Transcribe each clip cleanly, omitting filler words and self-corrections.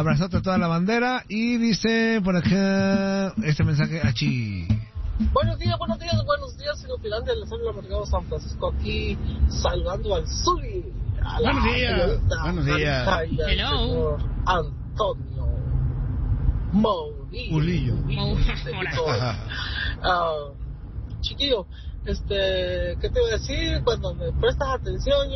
Abrazote a toda la bandera. Y dice por acá este mensaje, achí. Buenos días, Finlandia, les habla Mercado San Francisco aquí, saludando al Zuli. Buenos días. Hello. Antonio Mourinho. Chiquillo, ¿qué te voy a decir? Cuando me prestas atención,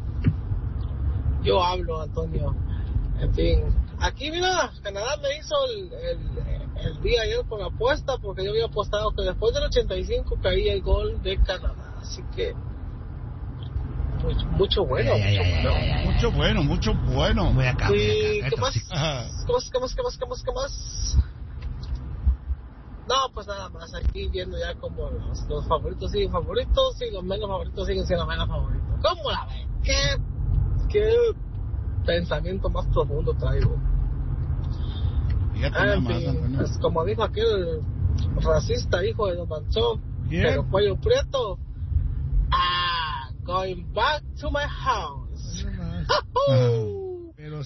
yo hablo, Antonio. En fin, aquí mira, Canadá me hizo el día ayer con la apuesta, porque yo había apostado que después del 85 caía el gol de Canadá, así que mucho bueno. Mucho bueno. Voy acá. ¿Y qué más? ¿Qué más? No, pues nada más, aquí viendo ya como los favoritos siguen favoritos y los menos favoritos siguen siendo menos favoritos. ¿Cómo la ven? ¿Qué pensamiento más profundo traigo? En fin, pues, como dijo aquel racista hijo de Don Manchón, pero cuello prieto, going back to my house. Pero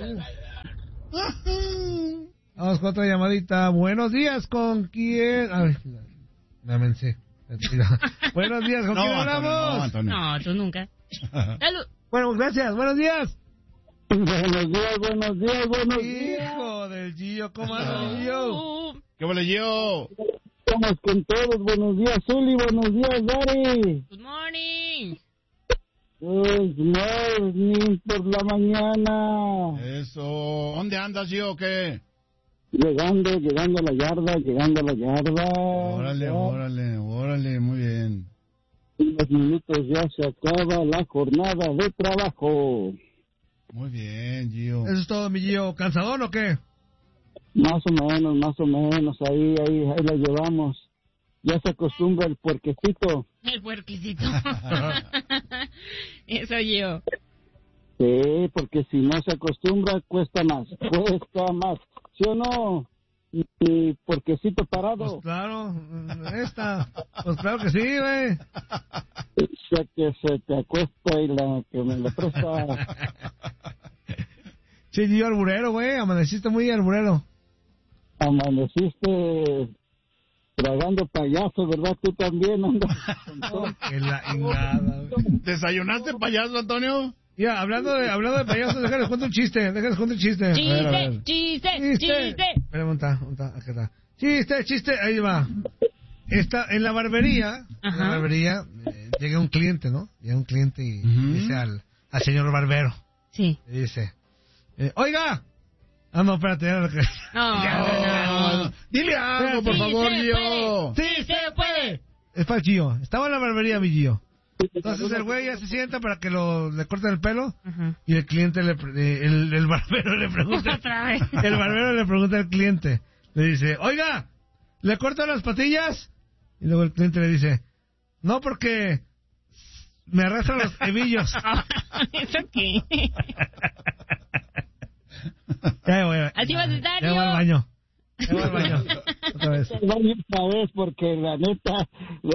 vamos con otra llamadita. Buenos días, ¿con quién? A ver, me amencé. Buenos días, ¿con quién hablamos? No, tú nunca. Bueno, gracias, buenos días. Buenos días. Hijo del Gio, ¿cómo andas, Gio? ¿Qué vale, Gio? Estamos con todos. Buenos días, Zuli. Buenos días, Dari. Good morning. Good morning por la mañana. Eso. ¿Dónde andas, Gio, o qué? Llegando a la yarda. Órale, muy bien. En unos minutos ya se acaba la jornada de trabajo. Muy bien, Gio. ¿Eso es todo, mi Gio? ¿Cansadón o qué? Más o menos, ahí la llevamos. Ya se acostumbra el puerquecito. El puerquecito. Eso yo. Sí, porque si no se acostumbra, cuesta más. ¿Sí o no? Y puerquecito parado. Pues claro, pues claro que sí, güey. Ya que se te acuesta y la que me lo presta. Sí, Gio, alburero, güey, amaneciste muy alburero. Amaneciste tragando payaso, ¿verdad? Tú también andas. ¿Desayunaste payaso, Antonio? Ya, hablando de payasos, déjales cuento un chiste. Chiste. Pregunta, ¿qué tal? Chiste, ahí va. En la barbería, llega un cliente, ¿no? Llega un cliente y dice al señor barbero. Sí. Le dice, oiga. No, espérate. No. Dile algo, por favor, Gio. Sí se puede. Es para el Gio. Estaba en la barbería, mi Gio. Entonces el güey ya se sienta para que le corten el pelo. Y el cliente, el barbero le pregunta. Otra vez. El barbero le pregunta al cliente. Le dice, oiga, ¿le corto las patillas? Y luego el cliente le dice, no, porque me arrastran los hebillos. ¿Eso qué? Ya voy Así vas a estar, ya voy al baño. Otra vez. Otra vez, porque la neta,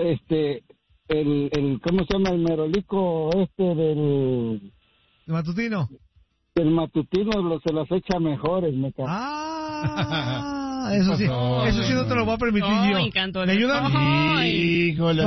el ¿cómo se llama? El merolico del... ¿El matutino? El matutino se las echa mejores, me cago. Eso sí no te lo voy a permitir yo. ¿Me ayudan? Híjole,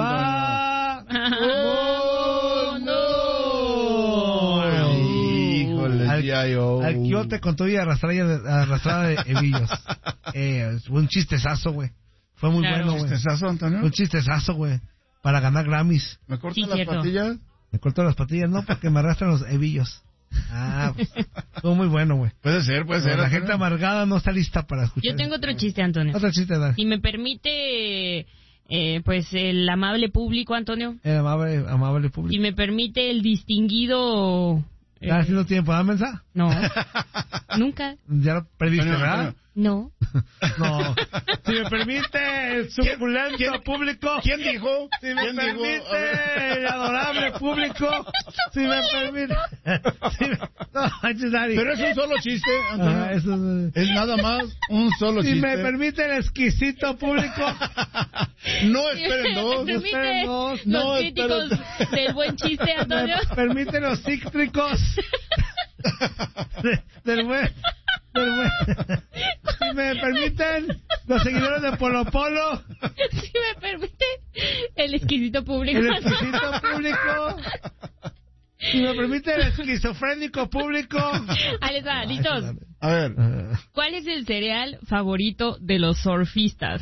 Al quiote con todo y arrastrada de hebillos. Fue un chistezazo, güey. Fue muy bueno, güey. ¿Chistezazo, Antonio? Un chistezazo, güey. Para ganar Grammys. ¿Me cortas las patillas? Me corto las patillas, no, porque me arrastran los hebillos. Pues, fue muy bueno, güey. Puede ser. La gente amargada no está lista para escuchar. Yo tengo otro chiste, Antonio. Otro chiste, dale. Si me permite, pues, el amable público, Antonio. El amable público. Si me permite el distinguido... ¿Si no tiene para mensa? No. Nunca. Ya lo prediste, ¿verdad? No. Si me permite el suculento público. ¿Quién dijo? Si me permite el adorable público. Si me permite. Pero es un solo chiste, Antonio. Es nada más un solo chiste. Si me permite el exquisito público. No esperen dos. Los críticos del buen chiste, Antonio. Me permite los cítricos del buen. Si me permiten, los seguidores de Polo Polo. Si me permite, el exquisito público. El exquisito público. Si me permite, el esquizofrénico público. Ahí les va, listos. A ver. ¿Cuál es el cereal favorito de los surfistas?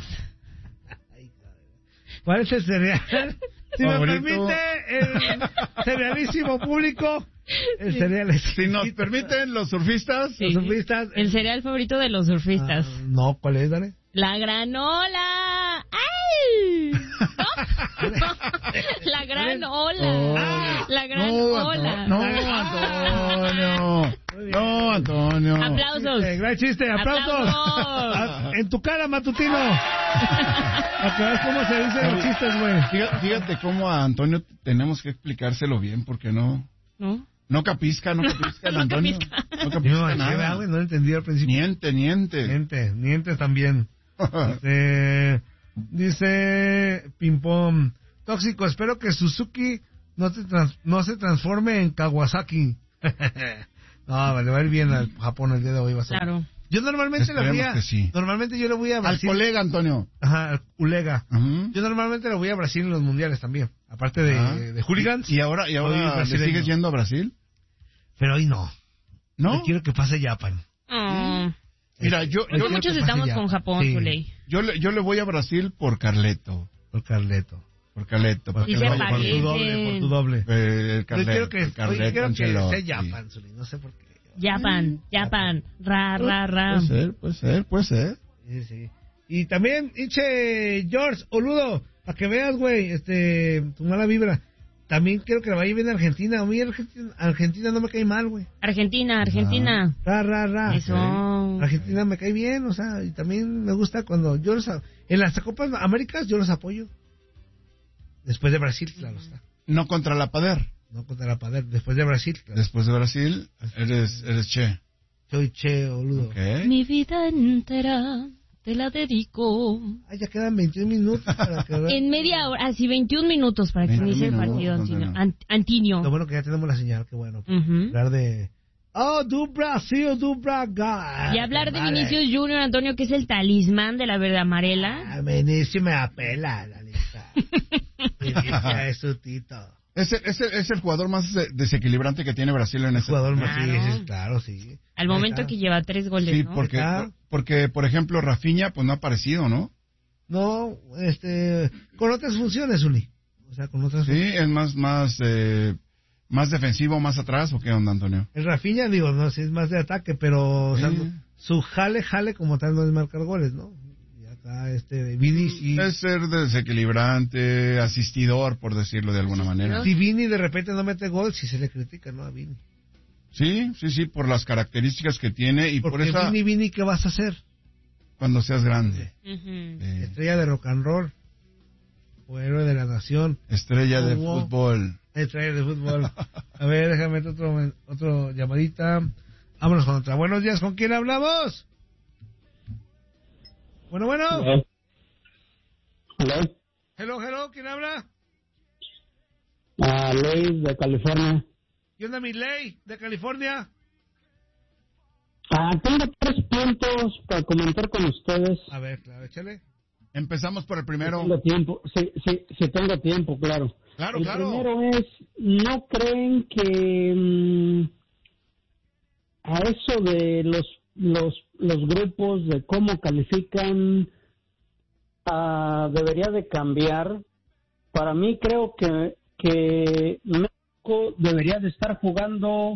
¿Cuál es el cereal? Si Favorito. me permite, el cerealísimo público. El cereal es... Si nos permiten los surfistas. Los surfistas. El cereal favorito de los surfistas. No, ¿cuál es, Dale? La granola. ¡Ay! ¿No? La gran ola. La gran ola. No, Antonio. Aplausos. Gran chiste, aplausos. En tu cara, matutino. A que veas cómo se dicen los chistes, güey. Fíjate cómo a Antonio tenemos que explicárselo bien, porque no capisca el Antonio. No capisca nada. No entendí al principio. Niente también. Dice Pimpón, tóxico, espero que Suzuki no se transforme en Kawasaki. No, le va a ir bien al Japón el día de hoy. Va a ser. Claro. Yo normalmente normalmente yo le voy a Brasil. Al colega, Antonio. Ajá, al colega. Uh-huh. Yo normalmente le voy a Brasil en los mundiales también, aparte de hooligans. ¿Y ahora le sigues yendo a Brasil? Pero hoy no. ¿No? Yo quiero que pase Japan. Mira, yo muchos estamos con Japón, sí. Zuley. Yo le voy a Brasil por Carleto. Por Carleto. Y se parece. Por tu doble. El Yo quiero que sea sí. Japan, Zuley, no sé por qué. Japan. Ra. Puede ser. Sí. Y también, George Oludo, para que veas, güey, tu mala vibra. También quiero que la vaya bien a Argentina. A mí Argentina no me cae mal, güey. Argentina. Ra. Eso. Argentina me cae bien, o sea, y también me gusta cuando en las Copas Américas yo los apoyo. Después de Brasil, claro está. No contra la Pader. No contra la Pader, después de Brasil. Claro. Después de Brasil, eres Che. Soy Che Oludo. Okay. Mi vida entera te la dedico. Ya quedan 21 minutos para que... En media hora, así 21 minutos para que inicie el partido, Antinio. Lo bueno que ya tenemos la señal, qué bueno. Hablar de... do Brasil, do Braga. Y hablar de Vinicius Junior, Antonio, que es el talismán de la verde amarela. Vinicius me apela, la lista. Vinicius es su tito. Es el jugador más desequilibrante que tiene Brasil en este jugador más, claro, sí. Al momento que lleva 3 goles, sí, ¿no? porque, por ejemplo, Rafinha, pues no ha aparecido, ¿no? No, con otras funciones, Uli. O sea, con otras funciones. Sí, es más defensivo, más atrás, ¿o qué onda, Antonio? El Rafinha, no sé, es más de ataque, pero sí. O sea, su jale como tal no es marcar goles, ¿no? Y acá, Vini sí. Es ser desequilibrante, asistidor, por decirlo de alguna manera. Si Vini de repente no mete gol, sí se le critica, ¿no? A Vini. Sí, por las características que tiene y porque por esa... Vini, ¿qué vas a hacer? Cuando seas grande. Estrella de rock and roll. O héroe de la nación. Estrella de fútbol. Estrella de fútbol. A ver, déjame otro llamadita. Vámonos con otra. Buenos días, ¿con quién hablamos? Bueno. Hello, ¿quién habla? Ley de California. ¿Qué onda, mi Ley de California? Tengo 3 puntos para comentar con ustedes. A ver, claro, échale. Empezamos por el primero. Tengo tiempo, sí tengo tiempo, claro. El primero es, ¿no creen que a eso de los grupos de cómo califican debería de cambiar? Para mí creo que México debería de estar jugando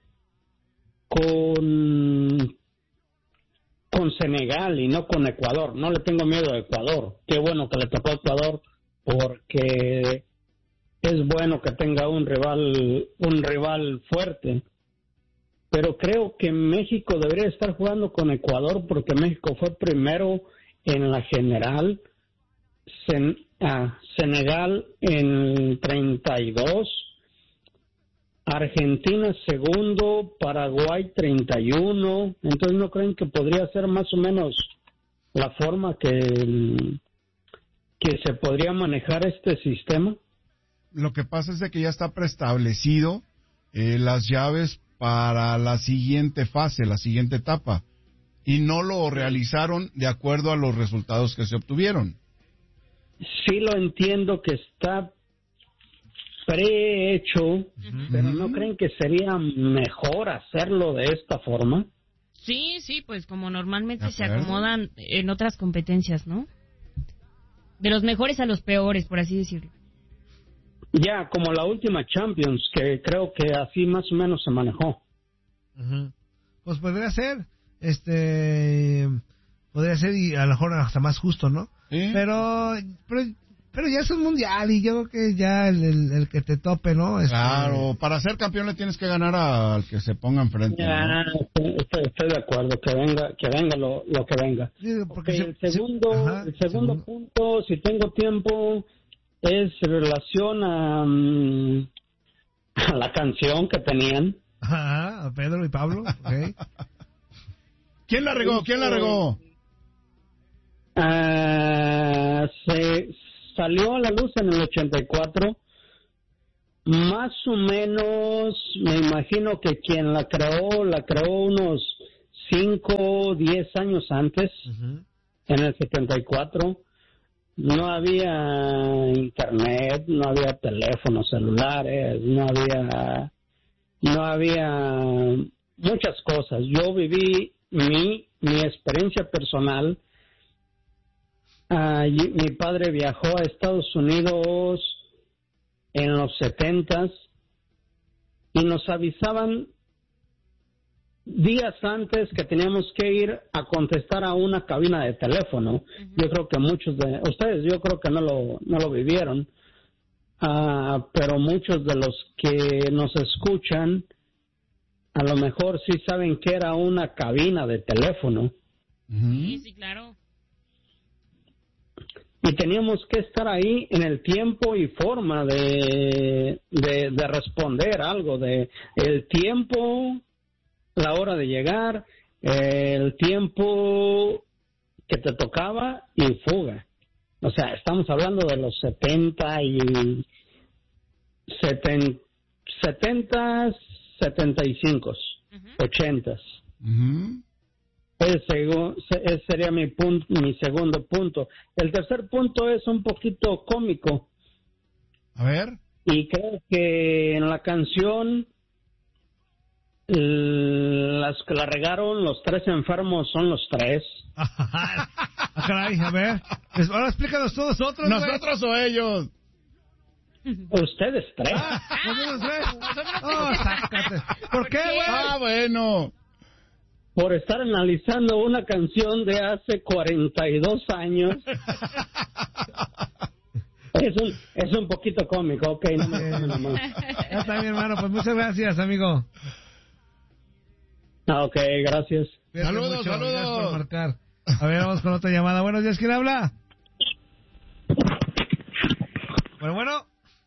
con Senegal y no con Ecuador. No le tengo miedo a Ecuador. Qué bueno que le tocó a Ecuador, porque es bueno que tenga un rival fuerte. Pero creo que México debería estar jugando con Ecuador, porque México fue primero en la general, Senegal en 32, Argentina segundo, Paraguay 31. Entonces, ¿no creen que podría ser más o menos la forma que se podría manejar este sistema? Lo que pasa es de que ya está preestablecido las llaves para la siguiente fase, la siguiente etapa. y no lo realizaron de acuerdo a los resultados que se obtuvieron. Sí lo entiendo que está prehecho, pero ¿no creen que sería mejor hacerlo de esta forma? Sí, pues como normalmente se acomodan en otras competencias, ¿no? De los mejores a los peores, por así decirlo. Ya, como la última Champions, que creo que así más o menos se manejó. Pues podría ser, y a lo mejor hasta más justo, ¿no? ¿Sí? Pero ya es un mundial y yo creo que ya el que te tope, ¿no? Claro, para ser campeón le tienes que ganar al que se ponga enfrente. Ya, ¿no? estoy de acuerdo, que venga lo que venga. Sí, porque el segundo punto, si tengo tiempo, es en relación a la canción que tenían. Ajá, a Pedro y Pablo, okay. ¿Quién la regó? Se salió a la luz en el 84. Más o menos, me imagino que quien la creó unos 5 o 10 años antes, en el 74. No había internet, no había teléfonos celulares, no había muchas cosas. Yo viví mi experiencia personal. Mi padre viajó a Estados Unidos en los 70s y nos avisaban días antes que teníamos que ir a contestar a una cabina de teléfono. Yo creo que muchos de ustedes, no lo vivieron, pero muchos de los que nos escuchan a lo mejor sí saben que era una cabina de teléfono. Sí, claro. Y teníamos que estar ahí en el tiempo y forma de responder algo, de el tiempo, la hora de llegar, el tiempo que te tocaba y fuga. O sea, estamos hablando de los 70 y 75, 80. Ese sería mi segundo punto. El tercer punto es un poquito cómico. A ver. Y creo que en la canción las que la regaron, los 3 enfermos son los 3. Caray, a ver. Ahora explícanos todos nosotros. ¿Nosotros o ellos? Ustedes 3. ¿Nosotros 3? Oh, sácate. ¿Por qué, güey? Bueno. Por estar analizando una canción de hace 42 años. Es un poquito cómico, ok. No me ya está, mi hermano, pues muchas gracias, amigo. Ok, gracias. Saludos. Gracias por marcar. A ver, vamos con otra llamada. Buenos días, ¿quién habla? Bueno.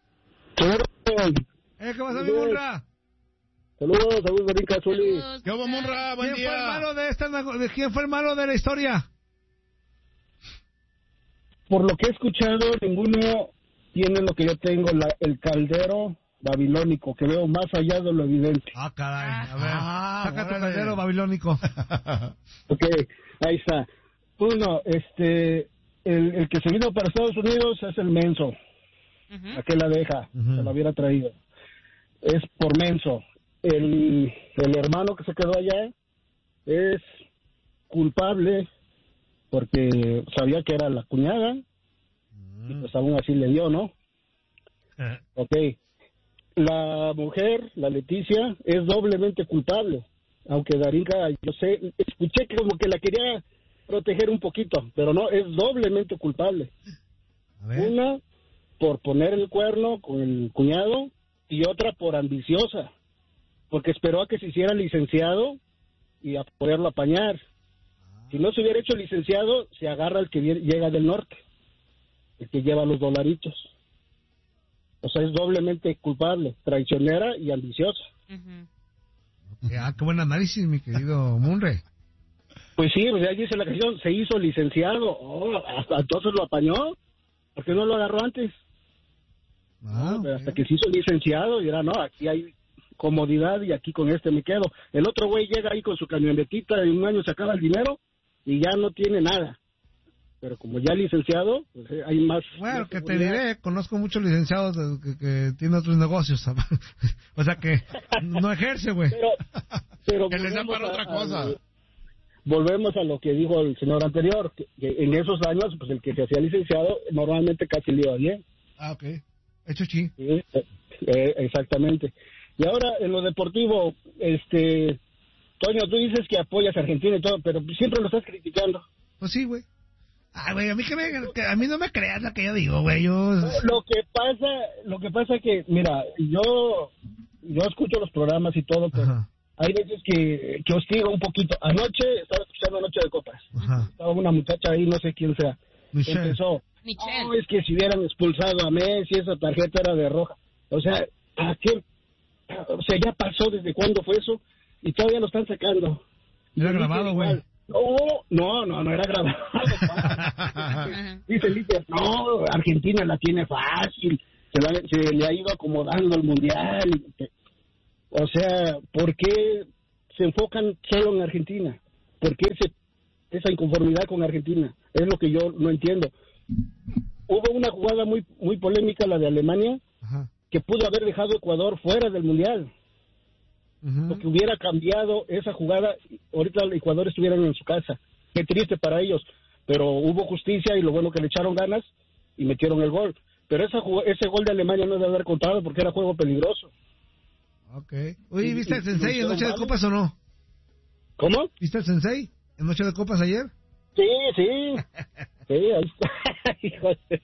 ¿Qué pasa, mi Munra? Saludos, Rica, Zuli. ¿Qué hubo, Munra? Buen día. ¿Quién fue el malo de la historia? Por lo que he escuchado, ninguno tiene lo que yo tengo, el caldero babilónico, que veo más allá de lo evidente. Caray, a ver, saca tu caldero babilónico. Ok, ahí está. Uno, el que se vino para Estados Unidos es el menso. ¿A qué la deja? Se la hubiera traído. Es por menso. El hermano que se quedó allá es culpable porque sabía que era la cuñada y pues aún así le dio, ¿no? Ok. La mujer, la Leticia, es doblemente culpable, aunque Darinka, yo sé, escuché que como que la quería proteger un poquito, pero no, es doblemente culpable. Una por poner el cuerno con el cuñado y otra por ambiciosa, porque esperó a que se hiciera licenciado y a poderlo apañar. Si no se hubiera hecho licenciado, se agarra el que llega del norte, el que lleva los dolaritos. O sea, es doblemente culpable, traicionera y ambiciosa. Qué buen análisis, mi querido Munre. Pues sí, pues ahí dice la canción, se hizo licenciado. Hasta entonces lo apañó. ¿Por qué no lo agarró antes? Okay. Hasta que se hizo licenciado y era, no, aquí hay comodidad y aquí con este me quedo. El otro güey llega ahí con su camionetita, en un año se acaba el dinero y ya no tiene nada. Pero como ya licenciado, pues hay más... Bueno, que te diré, conozco muchos licenciados que tienen otros negocios, o sea que no ejerce, güey. Pero que les dan para otra cosa. Volvemos a lo que dijo el señor anterior, que en esos años, pues el que se hacía licenciado, normalmente casi le iba bien. Ah, ok. Hecho sí. Sí, exactamente. Y ahora, en lo deportivo, Toño, tú dices que apoyas a Argentina y todo, pero siempre lo estás criticando. Pues sí, güey. Ay, güey, a mí no me creas lo que yo digo, güey. Lo que pasa que, mira, yo escucho los programas y todo, pero ajá, hay veces que hostigo un poquito. Anoche estaba escuchando Noche de Copas. Ajá. Estaba una muchacha ahí, no sé quién sea. Michelle. Empezó, no, es que si hubieran expulsado a Messi, esa tarjeta era de roja. O sea, ¿a qué? O sea, ya pasó, ¿desde cuándo fue eso? Y todavía lo están sacando. Era grabado, güey. No era grabado. Dice, no, Argentina la tiene fácil, se le ha ido acomodando al Mundial. O sea, ¿por qué se enfocan solo en Argentina? ¿Por qué esa inconformidad con Argentina? Es lo que yo no entiendo. Hubo una jugada muy muy polémica, la de Alemania, ajá, que pudo haber dejado a Ecuador fuera del Mundial. Porque hubiera cambiado esa jugada, ahorita el Ecuador estuvieran en su casa. Qué triste para ellos, pero hubo justicia y lo bueno que le echaron ganas y metieron el gol. Pero ese gol de Alemania no debe haber contado porque era juego peligroso. Ok. Oye, ¿viste el Sensei en Noche de Copas o no? ¿Cómo? ¿Viste el Sensei en Noche de Copas ayer? Sí. Sí, ahí está. Hijo de...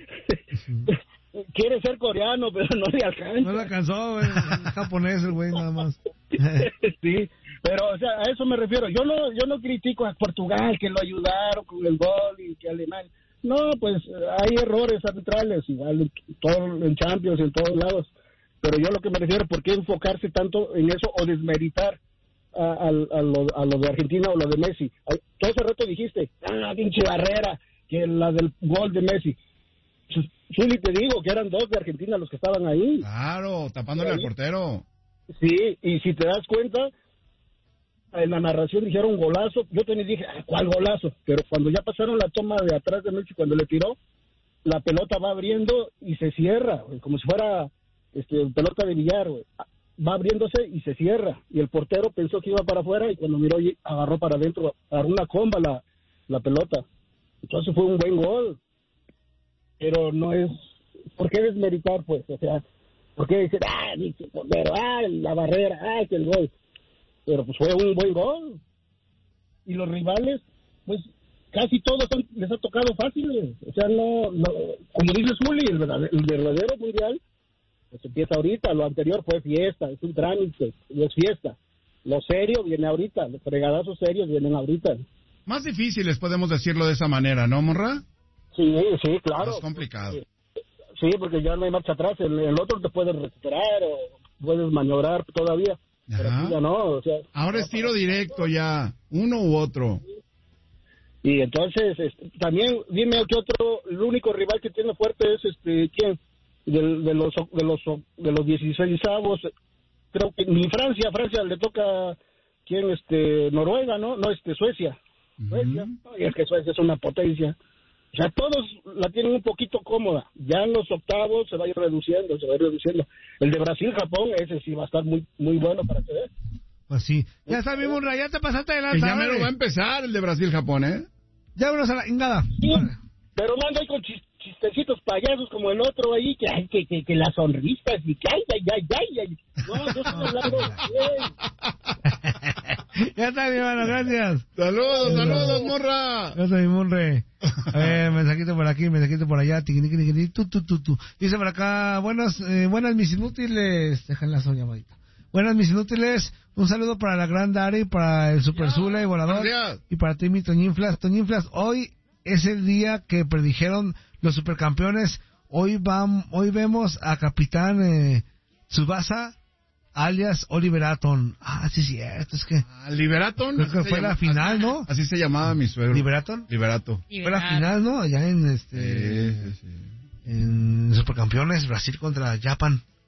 Quiere ser coreano, pero no le alcanza. No le alcanzó, güey. Es japonés el güey, nada más. Sí, pero, o sea, a eso me refiero. Yo no critico a Portugal, que lo ayudaron con el gol, y que Alemania... No, pues, hay errores arbitrales, igual en Champions, en todos lados. Pero yo lo que me refiero, ¿por qué enfocarse tanto en eso o desmeritar a lo de Argentina o lo de Messi? Todo ese rato dijiste, pinche barrera, que la del gol de Messi. Zuli, te digo que eran dos de Argentina los que estaban ahí. Claro, tapándole al portero. Sí, y si te das cuenta, en la narración dijeron golazo. Yo también dije, ¿cuál golazo? Pero cuando ya pasaron la toma de atrás de Messi, cuando le tiró, la pelota va abriendo y se cierra, güey, como si fuera pelota de billar, güey. Va abriéndose y se cierra. Y el portero pensó que iba para afuera y cuando miró, agarró para adentro, agarró una comba la pelota. Entonces fue un buen gol. Pero no es... ¿Por qué desmeritar, pues? O sea, ¿por qué decir, la barrera, que el gol? Pero pues fue un buen gol. Y los rivales, pues casi todos les ha tocado fáciles. O sea, no como dice Zuli, el verdadero mundial, pues empieza ahorita. Lo anterior fue fiesta, es un trámite, y es fiesta. Lo serio viene ahorita, los fregadazos serios vienen ahorita. Más difíciles, podemos decirlo de esa manera, ¿no, Monra? Sí, claro. Es complicado. Sí, porque ya no hay marcha atrás. El otro te puedes recuperar o puedes maniobrar todavía. Pero aquí ya no, o sea... Ahora es tiro directo ya, uno u otro. Y entonces, también, dime qué otro, el único rival que tiene fuerte es, ¿quién? De los 16avos, creo que ni Francia le toca, ¿quién? Noruega, ¿no? No, Suecia. Suecia, y es que Suecia es una potencia. O sea, todos la tienen un poquito cómoda. Ya en los octavos se va a ir reduciendo. El de Brasil-Japón, ese sí va a estar muy muy bueno para que veas. Pues sí. Ya está, mi Munra, ya te pasaste adelante. Que ya me lo va a empezar el de Brasil-Japón, ¿eh? Ya vámonos a la ingada. Sí, pero mando ahí con chistecitos payasos como el otro ahí, que las sonrisas y que ay. No, yo estoy hablando bien. Ya está, mi hermano, gracias. Saludos, Morra. Gracias, mi Monre. A ver, mensajito por aquí, mensajito por allá. Tu. Dice por acá, buenas mis inútiles. Déjenla son llamadita. Buenas mis inútiles. Un saludo para la gran Dari, para el Super Zula y Volador. Y para ti, mi Toñinflas. Toñinflas, hoy es el día que predijeron los supercampeones. Hoy vemos a Capitán Tsubasa, alias Oliver Atom. Sí, cierto, es que... ¿Liberaton? Creo que fue la final, ¿no? Así se llamaba mi suegro. ¿Liberaton? Liberato. Fue la final, ¿no? Allá en Sí. en Supercampeones, Brasil contra Japan.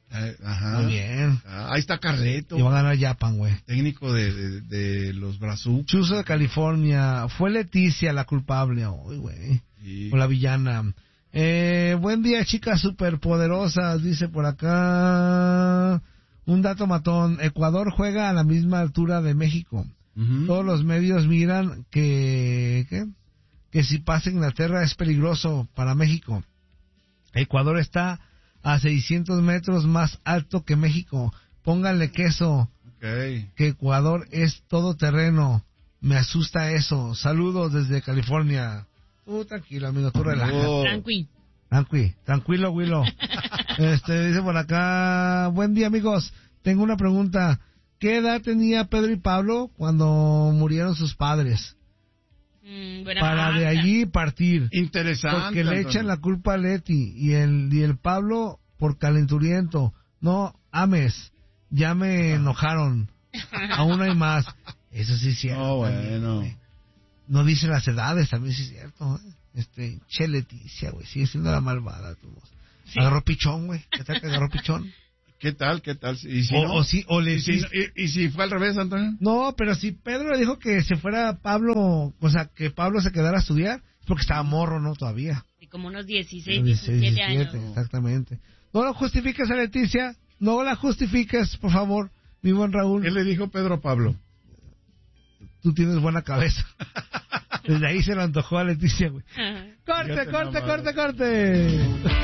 Ajá. Muy bien. Ahí está Carleto. Y va a ganar Japan, güey. Técnico de los Brazucas. Chuzo de California. Fue Leticia la culpable. Uy, güey. Sí. O la villana. Buen día, chicas superpoderosas. Dice por acá. Un dato matón. Ecuador juega a la misma altura de México. Uh-huh. Todos los medios miran que si pasa Inglaterra es peligroso para México. Ecuador está a 600 metros más alto que México. Pónganle queso. Okay. Que Ecuador es todo terreno. Me asusta eso. Saludos desde California. Tranquilo, amigo, tú relaja. Tranquilo, Willow. Dice por acá, buen día, amigos. Tengo una pregunta. ¿Qué edad tenía Pedro y Pablo cuando murieron sus padres? Para de allí partir. Interesante. Porque le echan la culpa a Leti y el Pablo por calenturiento. No ames. Ya me enojaron. Aún hay más. Eso sí es cierto. Oh, bueno. No dice las edades, también sí es cierto. Che Leticia, güey, sigue siendo la malvada, tu voz. Sí. Agarró pichón, güey. ¿Qué tal que agarró pichón? ¿Qué tal? ¿Y si ¿Y si fue al revés, Antonio? No, pero si Pedro le dijo que se fuera Pablo, o sea, que Pablo se quedara a estudiar, es porque estaba morro, ¿no? Todavía. Y como unos 16, 17 años. Exactamente. No lo justifiques a Leticia, no la justifiques, por favor, mi buen Raúl. ¿Qué le dijo Pedro a Pablo? Tú tienes buena cabeza. Desde ahí se le antojó a Leticia, güey. ¡Corte!